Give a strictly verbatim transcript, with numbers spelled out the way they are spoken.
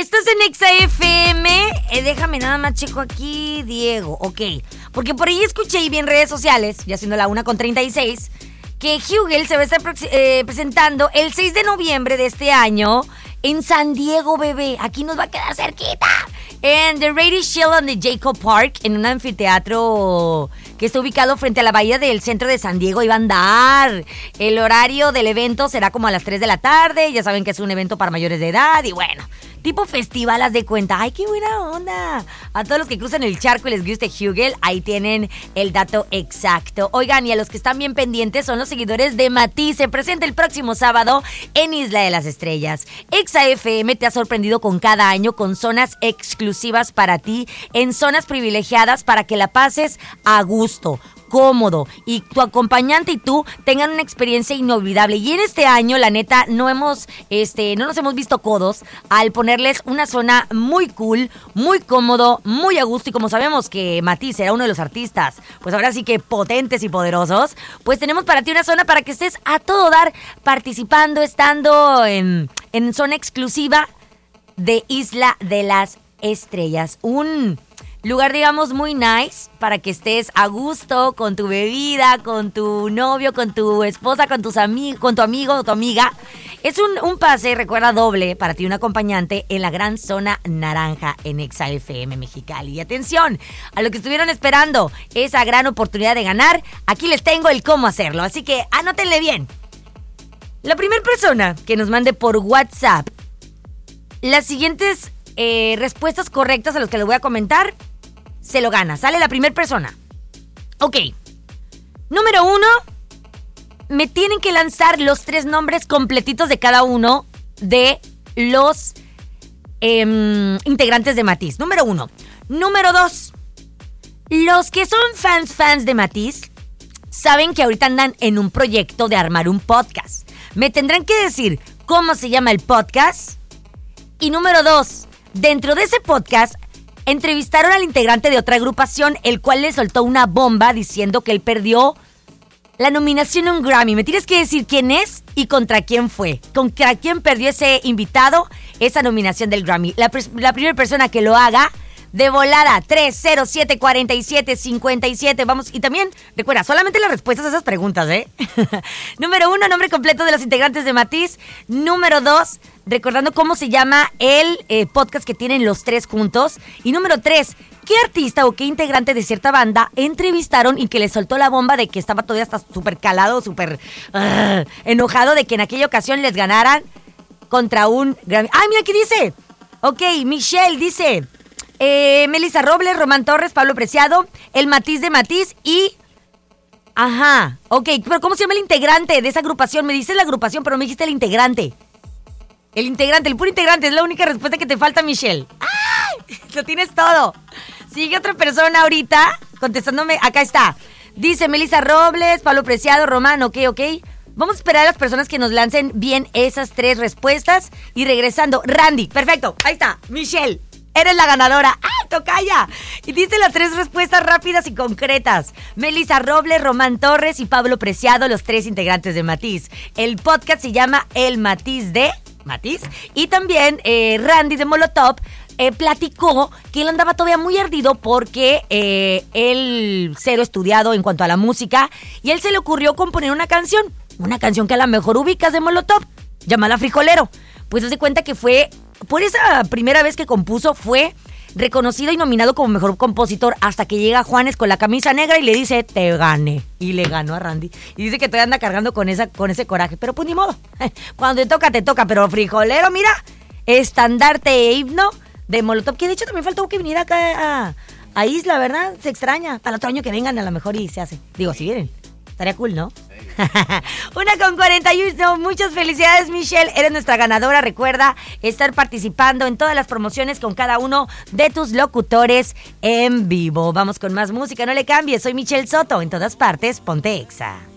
Estás en Exa F M. Eh, déjame nada más checo aquí, Diego. Ok. Porque por ahí escuché y vi en redes sociales, ya siendo la una con treinta y seis, que Hugel se va a estar eh, presentando el seis de noviembre de este año en San Diego, bebé. Aquí nos va a quedar cerquita. En The Rady Shield on the Jacob Park, en un anfiteatro que está ubicado frente a la bahía del centro de San Diego. Iba a andar. El horario del evento será como a las tres de la tarde. Ya saben que es un evento para mayores de edad. Y bueno, tipo festival, haz de cuenta. ¡Ay, qué buena onda! A todos los que cruzan el charco y les guste Hugel, ahí tienen el dato exacto. Oigan, y a los que están bien pendientes son los seguidores de Matiz. Se presenta el próximo sábado en Isla de las Estrellas. Exa F M te ha sorprendido con cada año con zonas exclusivas para ti, en zonas privilegiadas para que la pases a gusto, cómodo, y tu acompañante y tú tengan una experiencia inolvidable. Y en este año, la neta, no hemos, este, no nos hemos visto codos al ponerles una zona muy cool, muy cómodo, muy a gusto. Y como sabemos que Matiz era uno de los artistas, pues ahora sí que potentes y poderosos, pues tenemos para ti una zona para que estés a todo dar, participando, estando en, en zona exclusiva de Isla de las Estrellas. Un lugar, digamos, muy nice para que estés a gusto con tu bebida, con tu novio, con tu esposa, con tus amigos, con tu amigo o tu amiga. Es un, un pase, recuerda, doble para ti, un acompañante en la gran zona naranja en Exa F M Mexicali. Y atención, a lo que estuvieron esperando esa gran oportunidad de ganar, aquí les tengo el cómo hacerlo. Así que anótenle bien. La primera persona que nos mande por WhatsApp las siguientes eh, respuestas correctas a los que les voy a comentar, se lo gana. Sale la primera persona. Ok. Número uno. Me tienen que lanzar los tres nombres completitos de cada uno de los eh, integrantes de Matiz. Número uno. Número dos. Los que son fans, fans de Matiz, saben que ahorita andan en un proyecto de armar un podcast. Me tendrán que decir cómo se llama el podcast. Y número dos. Dentro de ese podcast entrevistaron al integrante de otra agrupación, el cual le soltó una bomba diciendo que él perdió la nominación a un Grammy. Me tienes que decir quién es y contra quién fue. Contra quién perdió ese invitado esa nominación del Grammy. La, la primera persona que lo haga, de volada, tres cero siete cuatro siete cinco siete. Vamos, y también, recuerda, solamente las respuestas a esas preguntas, ¿eh? Número uno, nombre completo de los integrantes de Matiz. Número dos, recordando cómo se llama el eh, podcast que tienen los tres juntos. Y número tres, ¿qué artista o qué integrante de cierta banda entrevistaron y que le soltó la bomba de que estaba todavía hasta súper calado, súper uh, enojado de que en aquella ocasión les ganaran contra un Grammy? ¡Ay, mira qué dice! Ok, Michelle dice... Eh, Melissa Robles, Román Torres, Pablo Preciado, el Matiz de Matiz y... Ajá, ok, pero ¿cómo se llama el integrante de esa agrupación? Me dices la agrupación, pero no me dijiste el integrante. El integrante, el puro integrante, es la única respuesta que te falta, Michelle. ¡Ay! Lo tienes todo. Sigue otra persona ahorita contestándome, acá está. Dice Melissa Robles, Pablo Preciado, Román, ok, ok. Vamos a esperar a las personas que nos lancen bien esas tres respuestas. Y regresando, Randy, perfecto, ahí está, Michelle. Eres la ganadora. ¡Ay, tocaya! Y diste las tres respuestas rápidas y concretas. Melissa Robles, Román Torres y Pablo Preciado, los tres integrantes de Matiz. El podcast se llama El Matiz de Matiz. Y también eh, Randy de Molotov eh, platicó que él andaba todavía muy ardido porque eh, él cero estudiado en cuanto a la música. Y él se le ocurrió componer una canción. Una canción que a lo mejor ubicas de Molotov. Llamada Frijolero. Pues se cuenta que fue... Por esa primera vez que compuso fue reconocido y nominado como mejor compositor hasta que llega Juanes con la camisa negra y le dice, te gané. Y le ganó a Randy. Y dice que todavía anda cargando con, esa, con ese coraje. Pero pues ni modo. Cuando te toca, te toca. Pero Frijolero, mira, estandarte e himno de Molotov. Que de hecho también faltó que viniera acá a, a Isla, ¿verdad? Se extraña. Para el otro año que vengan a lo mejor y se hace. Digo, si vienen. Estaría cool, ¿no? Una con cuarenta y uno. Muchas felicidades, Michelle. Eres nuestra ganadora. Recuerda estar participando en todas las promociones con cada uno de tus locutores en vivo. Vamos con más música. No le cambies. Soy Michelle Soto. En todas partes, ponte Exa.